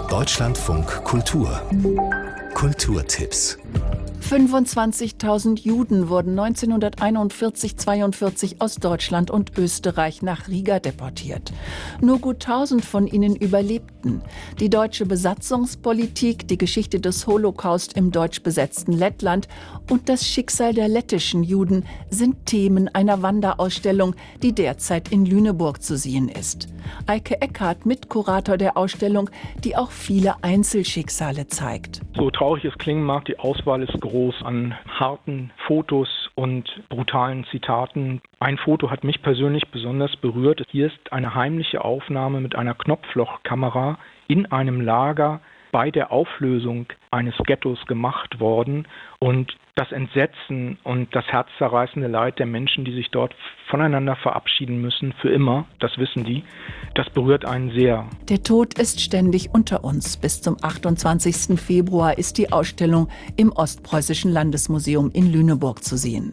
Deutschlandfunk Kultur. Kulturtipps. 25.000 Juden wurden 1941/42 aus Deutschland und Österreich nach Riga deportiert. Nur gut 1.000 von ihnen überlebten. Die deutsche Besatzungspolitik, die Geschichte des Holocaust im deutsch besetzten Lettland und das Schicksal der lettischen Juden sind Themen einer Wanderausstellung, die derzeit in Lüneburg zu sehen ist. Eike Eckhardt, Mitkurator der Ausstellung, die auch viele Einzelschicksale zeigt. So traurig es klingen mag, die Auswahl ist groß an harten Fotos und brutalen Zitaten. Ein Foto hat mich persönlich besonders berührt. Hier ist eine heimliche Aufnahme mit einer Knopflochkamera in einem Lager bei der Auflösung eines Ghettos gemacht worden. Und das Entsetzen und das herzzerreißende Leid der Menschen, die sich dort voneinander verabschieden müssen, für immer, das wissen die, das berührt einen sehr. Der Tod ist ständig unter uns. Bis zum 28. Februar ist die Ausstellung im Ostpreußischen Landesmuseum in Lüneburg zu sehen.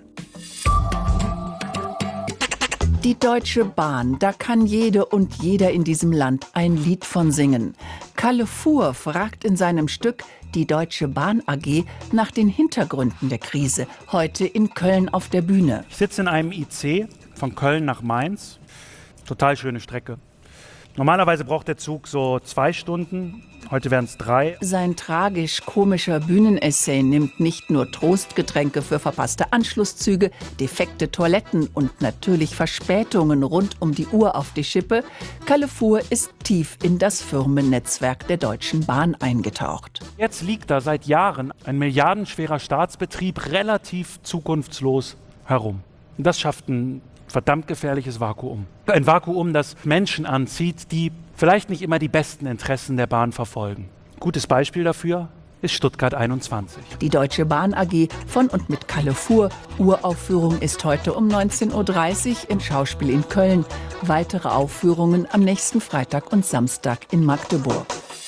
Die Deutsche Bahn, da kann jede und jeder in diesem Land ein Lied von singen. Kalle Fuhr fragt in seinem Stück Die Deutsche Bahn AG nach den Hintergründen der Krise, heute in Köln auf der Bühne. Ich sitze in einem IC von Köln nach Mainz. Total schöne Strecke. Normalerweise braucht der Zug so 2 Stunden, heute wären es 3. Sein tragisch-komischer Bühnenessay nimmt nicht nur Trostgetränke für verpasste Anschlusszüge, defekte Toiletten und natürlich Verspätungen rund um die Uhr auf die Schippe. Kalle Fuhr ist tief in das Firmennetzwerk der Deutschen Bahn eingetaucht. Jetzt liegt da seit Jahren ein milliardenschwerer Staatsbetrieb relativ zukunftslos herum. Und das schafft ein verdammt gefährliches Vakuum. Ein Vakuum, das Menschen anzieht, die vielleicht nicht immer die besten Interessen der Bahn verfolgen. Gutes Beispiel dafür ist Stuttgart 21. Die Deutsche Bahn AG von und mit Kalle Fuhr. Uraufführung ist heute um 19.30 Uhr im Schauspiel in Köln. Weitere Aufführungen am nächsten Freitag und Samstag in Magdeburg.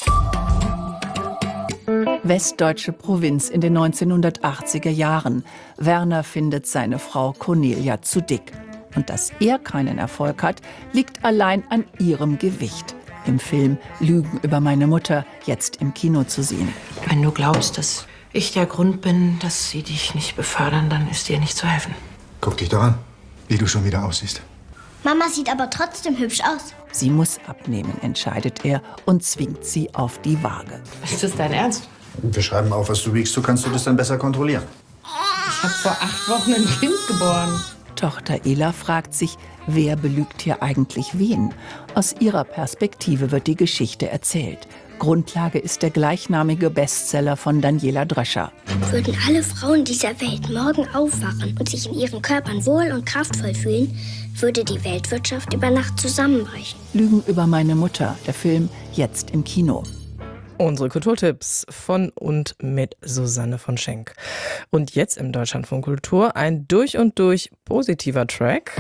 Westdeutsche Provinz in den 1980er Jahren. Werner findet seine Frau Cornelia zu dick. Und dass er keinen Erfolg hat, liegt allein an ihrem Gewicht. Im Film Lügen über meine Mutter, jetzt im Kino zu sehen. Wenn du glaubst, dass ich der Grund bin, dass sie dich nicht befördern, dann ist dir nicht zu helfen. Guck dich doch an, wie du schon wieder aussiehst. Mama sieht aber trotzdem hübsch aus. Sie muss abnehmen, entscheidet er und zwingt sie auf die Waage. Ist das dein Ernst? Wir schreiben auf, was du wiegst, so kannst du das dann besser kontrollieren. Ich habe vor 8 Wochen ein Kind geboren. Tochter Ela fragt sich, wer belügt hier eigentlich wen? Aus ihrer Perspektive wird die Geschichte erzählt. Grundlage ist der gleichnamige Bestseller von Daniela Dröscher. Würden alle Frauen dieser Welt morgen aufwachen und sich in ihren Körpern wohl und kraftvoll fühlen, würde die Weltwirtschaft über Nacht zusammenbrechen. Lügen über meine Mutter, der Film jetzt im Kino. Unsere Kulturtipps von und mit Susanne von Schenk. Und jetzt im Deutschlandfunk Kultur ein durch und durch positiver Track.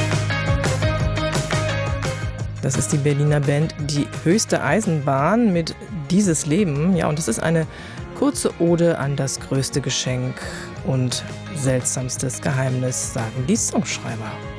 Das ist die Berliner Band Die Höchste Eisenbahn mit Dieses Leben. Ja, und das ist eine kurze Ode an das größte Geschenk und seltsamstes Geheimnis, sagen die Songschreiber.